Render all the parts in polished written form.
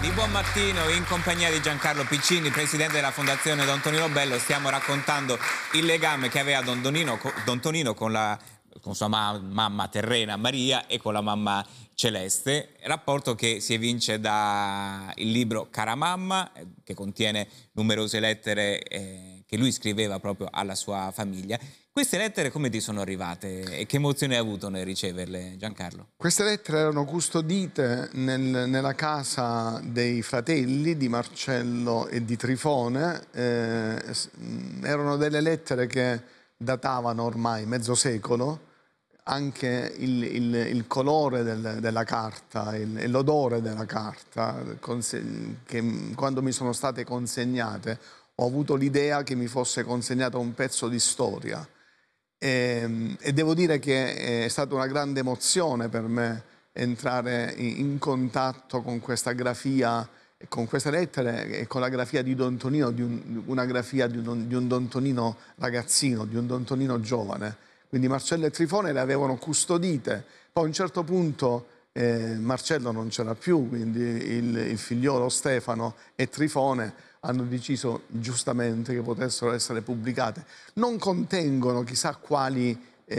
Di buon mattino, in compagnia di Giancarlo Piccini, presidente della Fondazione Don Tonino Bello. Stiamo raccontando il legame che aveva Don Tonino con sua mamma terrena Maria e con la mamma Celeste, rapporto che si evince dal libro Cara Mamma, che contiene numerose lettere che lui scriveva proprio alla sua famiglia. Queste lettere come ti sono arrivate e che emozione hai avuto nel riceverle, Giancarlo? Queste lettere erano custodite nella casa dei fratelli di Marcello e di Trifone. Erano delle lettere che datavano ormai mezzo secolo. Anche il colore della carta e l'odore della carta, che quando mi sono state consegnate ho avuto l'idea che mi fosse consegnato un pezzo di storia. E devo dire che è stata una grande emozione per me entrare in contatto con questa grafia, con queste lettere e con la grafia di Don Tonino, una grafia di un Don Tonino ragazzino, di un Don Tonino giovane. Quindi Marcello e Trifone le avevano custodite. Poi a un certo punto Marcello non c'era più, quindi il figliolo Stefano e Trifone hanno deciso giustamente che potessero essere pubblicate. Non contengono chissà quali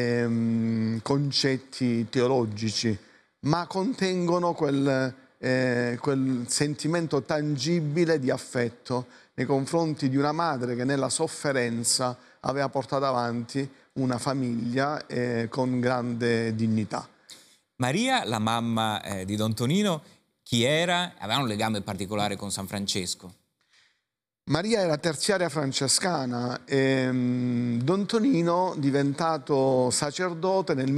concetti teologici, ma contengono quel sentimento tangibile di affetto nei confronti di una madre che nella sofferenza aveva portato avanti una famiglia con grande dignità. Maria, la mamma di Don Tonino, chi era? Aveva un legame particolare con San Francesco? Maria era terziaria francescana e Don Tonino, diventato sacerdote nel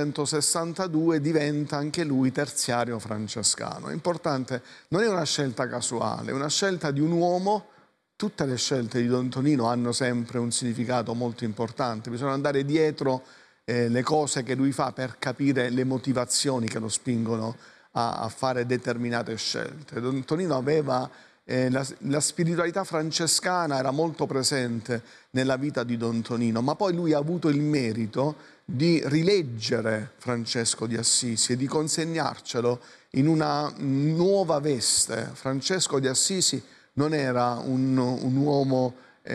1962, diventa anche lui terziario francescano. È importante, non è una scelta casuale, è una scelta di un uomo. Tutte le scelte di Don Tonino hanno sempre un significato molto importante. Bisogna andare dietro le cose che lui fa per capire le motivazioni che lo spingono a fare determinate scelte. Don Tonino aveva la spiritualità francescana era molto presente nella vita di Don Tonino, ma poi lui ha avuto il merito di rileggere Francesco di Assisi e di consegnarcelo in una nuova veste. Francesco di Assisi non era un uomo,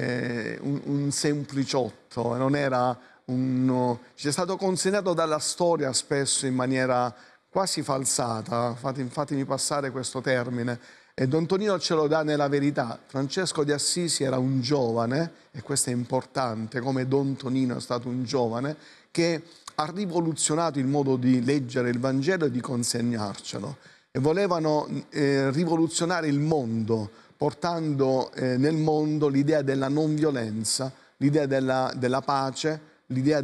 un sempliciotto, non era ci è stato consegnato dalla storia spesso in maniera quasi falsata, fatemi passare questo termine. E Don Tonino ce lo dà nella verità. Francesco di Assisi era un giovane, e questo è importante, come Don Tonino è stato un giovane, che ha rivoluzionato il modo di leggere il Vangelo e di consegnarcelo. E volevano rivoluzionare il mondo, portando nel mondo l'idea della non violenza, l'idea della pace, l'idea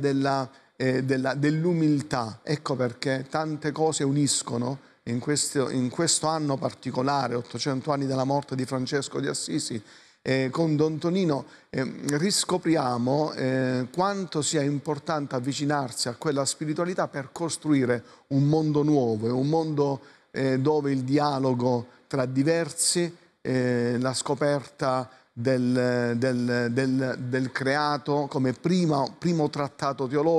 dell'umiltà. Ecco perché tante cose uniscono. In questo anno particolare, 800 anni dalla morte di Francesco di Assisi, con Don Tonino riscopriamo quanto sia importante avvicinarsi a quella spiritualità per costruire un mondo nuovo, un mondo dove il dialogo tra diversi, la scoperta del creato come primo trattato teologico,